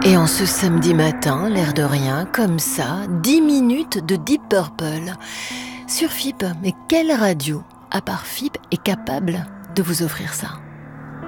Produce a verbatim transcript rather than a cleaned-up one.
Et en ce samedi matin, l'air de rien, comme ça, dix minutes de Deep Purple sur F I P. Mais quelle radio, à part F I P, est capable de vous offrir ça ?